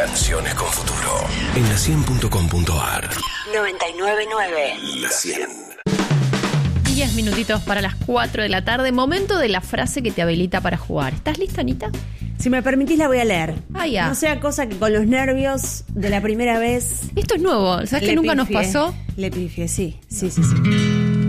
Canciones con futuro. En la100.com.ar. 99.9. La 100. 10 minutitos para las 4 de la tarde. Momento de la frase que te habilita para jugar. ¿Estás lista, Anita? Si me permitís la voy a leer. Ah, ya. No sea cosa que con los nervios de la primera vez... Esto es nuevo. ¿Sabes que nunca nos pasó? Le pifié, sí.